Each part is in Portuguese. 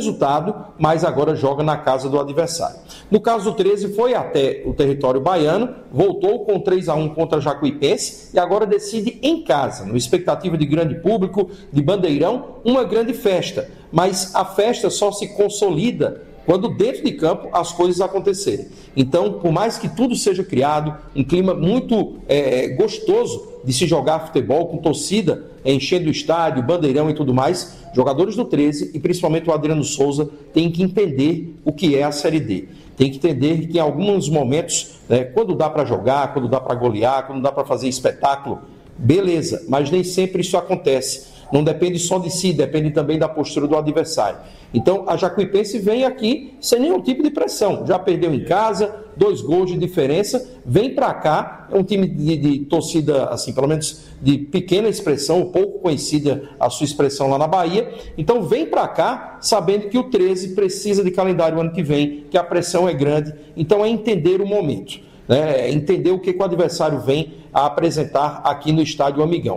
resultado, mas agora joga na casa do adversário. No caso do 13, foi até o território baiano, voltou com 3-1 contra a Jacuipense e agora decide em casa, numa expectativa de grande público, de bandeirão, uma grande festa. Mas a festa só se consolida quando dentro de campo as coisas acontecerem. Então, por mais que tudo seja criado, um clima muito gostoso de se jogar futebol, com torcida enchendo o estádio, bandeirão e tudo mais, jogadores do 13 e principalmente o Adriano Souza têm que entender o que é a Série D. Tem que entender que em alguns momentos, quando dá para jogar, quando dá para golear, quando dá para fazer espetáculo, beleza, mas nem sempre isso acontece. Não depende só de si, depende também da postura do adversário. Então, a Jacuipense vem aqui sem nenhum tipo de pressão. Já perdeu em casa, 2 gols de diferença, vem para cá, é um time de torcida, assim, pelo menos de pequena expressão, pouco conhecida a sua expressão lá na Bahia. Então, vem para cá sabendo que o 13 precisa de calendário ano que vem, que a pressão é grande. Então, é entender o momento, né? Entender o que o adversário vem a apresentar aqui no Estádio Amigão.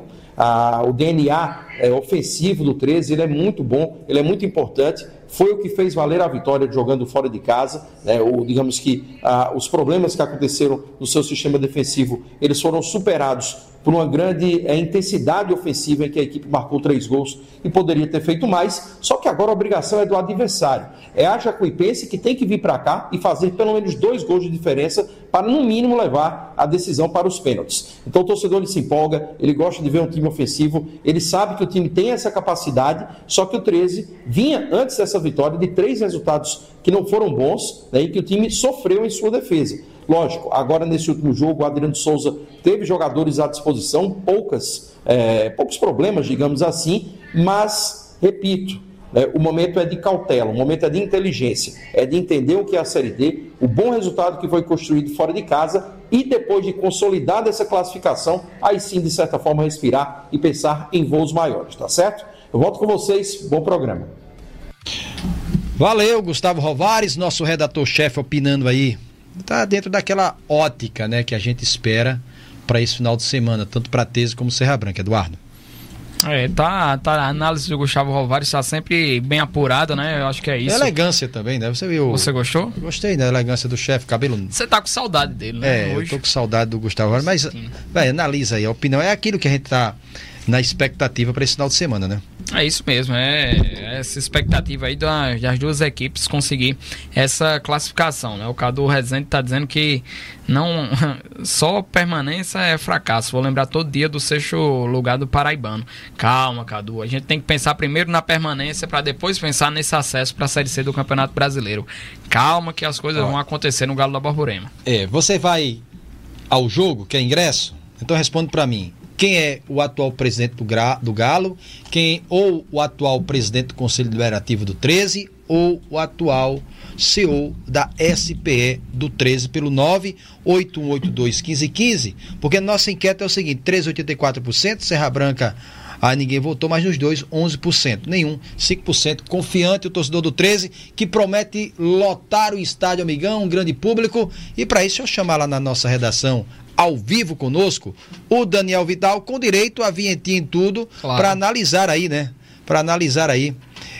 O DNA ofensivo do 13, ele é muito bom, ele é muito importante, foi o que fez valer a vitória jogando fora de casa, né? Digamos que os problemas que aconteceram no seu sistema defensivo, eles foram superados por uma grande intensidade ofensiva em que a equipe marcou 3 gols e poderia ter feito mais, só que agora a obrigação é do adversário. É a Jacuipense que tem que vir para cá e fazer pelo menos 2 gols de diferença para, no mínimo, levar a decisão para os pênaltis. Então o torcedor ele se empolga, ele gosta de ver um time ofensivo, ele sabe que o time tem essa capacidade, só que o 13 vinha, antes dessa vitória, de 3 resultados que não foram bons, né, e que o time sofreu em sua defesa. Lógico, agora nesse último jogo o Adriano Souza teve jogadores à disposição, poucos problemas, digamos assim, mas, repito, o momento é de cautela, o momento é de inteligência, é de entender o que é a Série D, o bom resultado que foi construído fora de casa e depois de consolidar essa classificação, aí sim, de certa forma, respirar e pensar em voos maiores, tá certo? Eu volto com vocês, bom programa. Valeu, Gustavo Rovares, nosso redator-chefe opinando aí. Tá dentro daquela ótica, né, que a gente espera para esse final de semana, tanto para Tese como Serra Branca, Eduardo. A análise do Gustavo Rovares está sempre bem apurada, né? Eu acho que é isso. Elegância também, né? Você viu? Você gostou? Eu gostei da elegância do chefe, cabelo. Você tá com saudade dele, né? Hoje. Eu tô com saudade do Gustavo Rovares, mas, analisa aí, a opinião é aquilo que a gente tá na expectativa para esse final de semana, né? É isso mesmo, essa expectativa aí das duas equipes conseguir essa classificação, né? O Cadu Rezende está dizendo que não só permanência é fracasso. Vou lembrar todo dia do 6º lugar do Paraibano. Calma, Cadu, a gente tem que pensar primeiro na permanência para depois pensar nesse acesso para a Série C do Campeonato Brasileiro. Calma que as coisas vão acontecer no Galo da Borborema. Você vai ao jogo, quer ingresso? Então responde para mim. Quem é o atual presidente do Galo, ou o atual presidente do Conselho Deliberativo do 13, ou o atual CEO da SPE do 13, pelo 981821515, porque nossa enquete é o seguinte: 13,84%, Serra Branca, ninguém votou, mas nos dois, 11%, nenhum, 5%, confiante o torcedor do 13, que promete lotar o Estádio Amigão, um grande público, e para isso eu chamar lá na nossa redação, ao vivo conosco, o Daniel Vidal, com direito a vinhetinha em tudo, claro, para analisar aí, né? Para analisar aí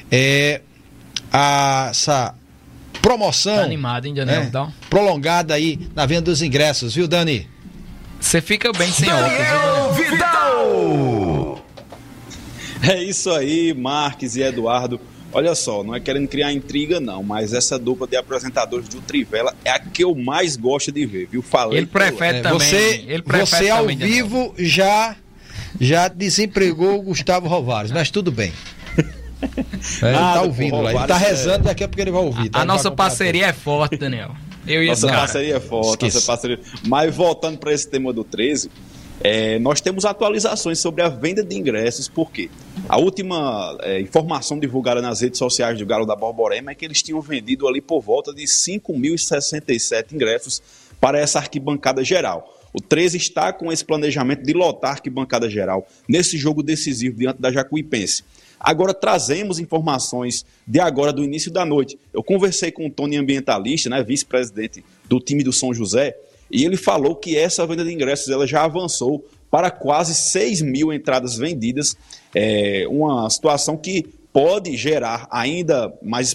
essa promoção, tá animado, hein, Daniel Vidal? Prolongada aí na venda dos ingressos, viu, Dani? Você fica bem sem óculos, viu, Daniel? É isso aí, Marques e Eduardo. Olha só, não é querendo criar intriga não, mas essa dupla de apresentadores do Trivela é a que eu mais gosto de ver, viu? Falei. Ele prefere também. Você ao vivo já desempregou o Gustavo Rovares, mas tudo bem. Ele tá ouvindo lá, ele tá rezando, daqui a pouco ele vai ouvir. A nossa parceria é forte, Daniel. Nossa parceria é forte, Mas voltando para esse tema do 13, nós temos atualizações sobre a venda de ingressos, porque a última informação divulgada nas redes sociais do Galo da Borborema é que eles tinham vendido ali por volta de 5.067 ingressos para essa arquibancada geral. O 13 está com esse planejamento de lotar a arquibancada geral nesse jogo decisivo diante da Jacuipense. Agora trazemos informações de agora, do início da noite. Eu conversei com o Tony Ambientalista, né, vice-presidente do time do São José, e ele falou que essa venda de ingressos ela já avançou para quase 6.000 entradas vendidas, uma situação que pode gerar ainda mais